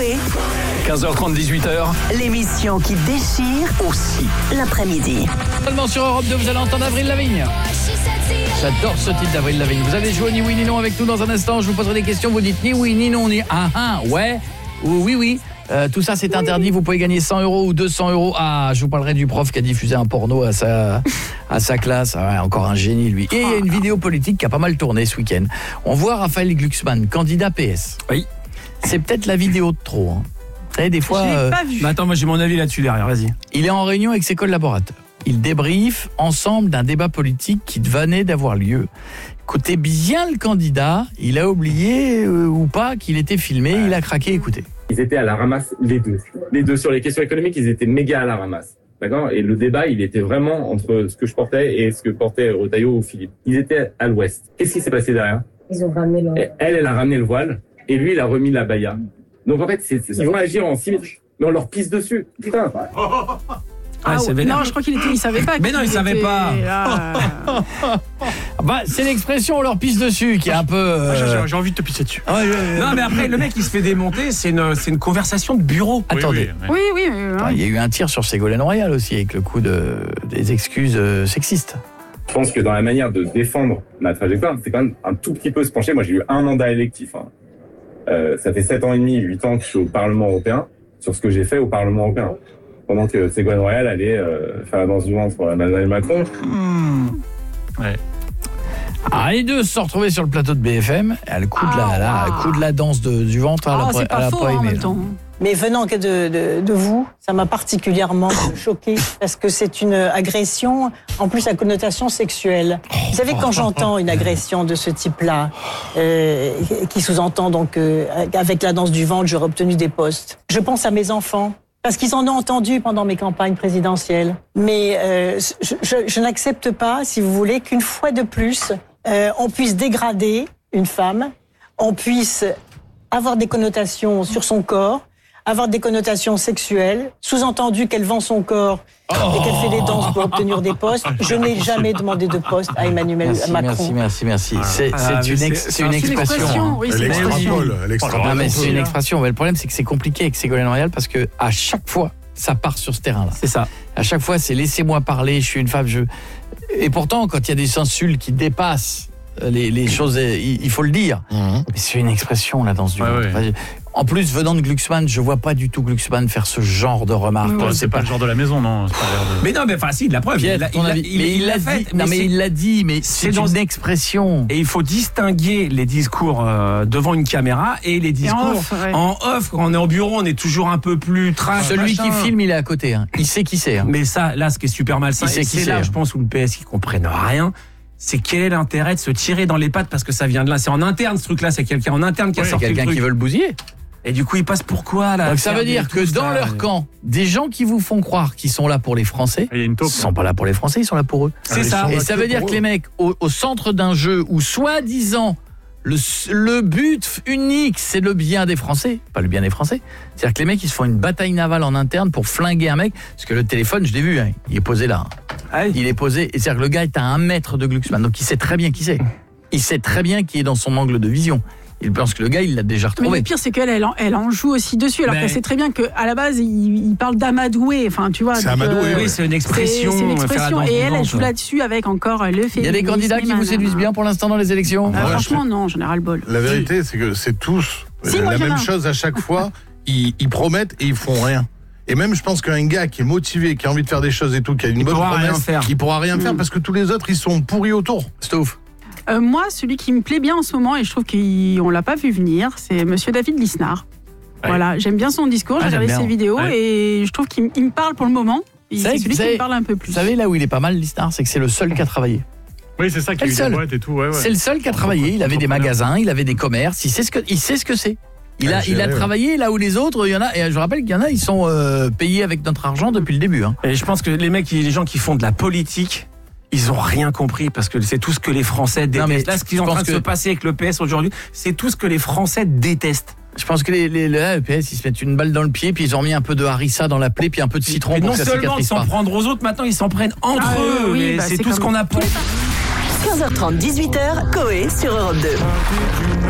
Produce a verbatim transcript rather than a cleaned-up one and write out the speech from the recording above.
Coé. quinze heures trente, dix-huit heures. L'émission qui déchire Aussi. l'après-midi. Seulement sur Europe deux, vous allez entendre Avril Lavigne. J'adore ce titre d'Avril Lavigne. Vous allez jouer ni oui ni non avec nous dans un instant. Je vous poserai des questions, vous dites ni oui ni non, ni ah ah, ouais ou oui oui. Euh, tout ça c'est interdit, vous pouvez gagner cent euros ou deux cents euros. Ah, je vous parlerai du prof qui a diffusé un porno à sa, à sa classe. Ah ouais, encore un génie lui. Et il y a une vidéo politique qui a pas mal tourné ce week-end. On voit Raphaël Glucksmann, candidat P S. Oui. C'est peut-être la vidéo de trop. Hein. Vous savez, des fois... Je l'ai euh, pas vu. Bah attends, moi j'ai mon avis là-dessus derrière, vas-y. Il est en réunion avec ses collaborateurs. Ils débriefent ensemble d'un débat politique qui venait d'avoir lieu. Écoutez bien le candidat, il a oublié euh, ou pas qu'il était filmé, il a craqué, écoutez. Ils étaient à la ramasse, les deux. Les deux, sur les questions économiques, ils étaient méga à la ramasse. D'accord? Et le débat, il était vraiment entre ce que je portais et ce que portait Retailleau ou Philippe. Ils étaient à l'ouest. Qu'est-ce qui s'est passé derrière? Ils ont ramené le... Elle, elle a ramené le voile, et lui, il a remis la baya. Donc en fait, c'est, c'est, ils vont agir en symétrie. Mais on leur pisse dessus. Putain. Ah, Ah, c'est ouais. vénère. Non, je crois qu'il était, il savait pas. Mais non, il qu'il savait était pas. là. Bah, c'est l'expression on leur pisse dessus qui est un peu... euh, Ah, J'ai, j'ai envie de te pisser dessus. ouais, ouais, ouais. Non mais après le mec il se fait démonter, c'est une, c'est une conversation de bureau. Attendez. Oui, oui, Oui, oui. mais, Attends, hein. il y a eu un tir sur Ségolène Royal aussi avec le coup de, des excuses euh, sexistes. Je pense que dans la manière de défendre ma trajectoire, c'est quand même un tout petit peu se pencher. Moi, j'ai eu un mandat électif. Hein. Euh, ça fait sept ans et demi, huit ans que je suis au Parlement européen, sur ce que j'ai fait au Parlement européen. Pendant que Ségolène Royal allait euh, faire la danse du ventre pour Emmanuel Macron. Ah, les deux se sont retrouvés sur le plateau de B F M. À le coup de la, Ah, là, ah. le coup de la danse de, du ventre, elle Ah, a pas- c'est elle pas a faux pas hein, en aimé. même là. temps. Mais venant que de, de, de vous, ça m'a particulièrement choquée parce que c'est une agression, en plus à connotation sexuelle. Vous savez, quand j'entends une agression de ce type-là, euh, qui sous-entend donc euh, avec la danse du ventre, j'aurais obtenu des postes, je pense à mes enfants. Parce qu'ils en ont entendu pendant mes campagnes présidentielles. Mais euh, je, je, je n'accepte pas, si vous voulez, qu'une fois de plus, euh, on puisse dégrader une femme, on puisse avoir des connotations sur son corps, avoir des connotations sexuelles, sous-entendu qu'elle vend son corps et qu'elle fait des danses pour obtenir des postes. Je n'ai jamais demandé de poste à Emmanuel Merci, Macron. merci, merci, merci. C'est, Ah, c'est, mais une, c'est- ex- c'est c'est une un- C'est une expression. expression. hein. Oui, c'est Elle une expression. extrapole, elle extrapole. Non, mais c'est une là. expression. Mais le problème, c'est que c'est compliqué avec Ségolène Royal parce que à chaque fois, ça part sur ce terrain-là. C'est ça. À chaque fois, c'est laissez-moi parler, je suis une femme. Je... Et pourtant, quand il y a des insultes qui dépassent les, les choses, il, il faut le dire. Mhm. Mais c'est une expression, la danse du Ouais, ventre. ouais. En plus, venant de Glucksmann, je vois pas du tout Glucksmann faire ce genre de remarques. Oui, Ouais, oui. c'est pas le genre de la maison, non. C'est pas l'air de... Mais non mais enfin si, la preuve, Pierre, il l'a- ton il l'a- avis. il- mais il il l'a l'a fait, dit. Non, mais c'est- il l'a dit. Mais c'est c'est dans- une expression. Et il faut distinguer les discours euh, devant une caméra et les discours off, ouais. en off. Quand on est au bureau, on est toujours un peu plus trash. Celui machin. qui filme, il est à côté. Hein. Il sait qui c'est. Hein. Mais ça, là, ce qui est super malsain, Il sait et qui c'est c'est, là, hein. je pense, où le P S qui comprennent rien. C'est quel est l'intérêt de se tirer dans les pattes parce que ça vient de là. C'est en interne ce truc-là. C'est quelqu'un en interne qui a Ouais, sorti le Quelqu'un truc. qui veut le bousiller. Et du coup, il passe pourquoi là Donc ça faire veut des dire que tous, dans là, leur euh, camp, des gens qui vous font croire qu'ils sont là pour les Français, Il y a une taupe. ils sont pas là pour les Français, ils sont là pour eux. C'est ça. Et ça veut dire que les mecs, au, au centre d'un jeu où soi-disant le, le but unique, c'est le bien des Français, pas le bien des Français. C'est-à-dire que les mecs, ils se font une bataille navale en interne pour flinguer un mec, parce que le téléphone, je l'ai vu, hein, il est posé là. Ah oui. Il est posé, et c'est-à-dire que le gars est à un mètre de Glucksmann, donc il sait très bien qui c'est. Il sait très bien qui est dans son angle de vision. Il pense que le gars, il l'a déjà Mais retrouvé. le pire, c'est qu'elle, elle en, elle en joue aussi dessus, alors Mais- qu'elle sait très bien qu'à la base, il, il parle d'amadoué. Enfin, tu vois. C'est donc, amadoué, Oui, c'est une c'est, expression. c'est une faire la expression. danse Et du elle, elle ventre. joue là-dessus avec encore le fait. Il y a des candidats qui vous séduisent bien pour l'instant dans les élections. Ah, Ouais, franchement, non, j'en ai ras le bol. La vérité, c'est que c'est tous Si, euh, moi, la il y en même a. chose à chaque fois. Ils, ils promettent et ils font rien. Et même, je pense qu'un gars qui est motivé, qui a envie de faire des choses et tout, qui a une Il bonne pourra rien promesse, faire. il pourra rien faire Mm. parce que tous les autres, ils sont pourris autour. Stouff. Euh, moi, celui qui me plaît bien en ce moment, et je trouve qu'on l'a pas vu venir, c'est Monsieur David Lisnard. Ouais. Voilà, j'aime bien son discours, Ah, j'ai j'aime regardé bien. ses vidéos Ouais. et je trouve qu'il m- il me parle pour le moment. Et Vous savez C'est que- celui vous qui savez- me parle un peu plus. Vous savez là où il est pas mal, l'histoire, c'est que c'est le seul qui a travaillé. Oui, c'est ça qui C'est a le eu seul. des boîtes et tout. Ouais, ouais. C'est le seul qui a travaillé. Il avait des Entrepreneur. magasins, il avait des commerces. Il sait ce que, il sait ce que c'est. Il a, Ah, il a géré, ouais. travaillé là où les autres, il y en a. Et je rappelle qu'il y en a, ils sont euh, payés avec notre argent depuis le début. Hein. Et je pense que les mecs, les gens qui font de la politique, ils ont rien compris parce que c'est tout ce que les Français détestent. mais Là, ce qui est je en train pense de se que- passer avec le P S aujourd'hui, c'est tout ce que les Français détestent. Je pense que les, les, les P S, ils se mettent une balle dans le pied, puis ils ont mis un peu de harissa dans la plaie, puis un peu de citron Et pour non que ça seulement ils cicatrise s'en pas. prennent aux autres, maintenant ils s'en prennent entre Ah, eux. oui, mais bah, c'est c'est tout ce comme qu'on a. tous les quinze heures trente, dix-huit heures, Coé sur Europe deux.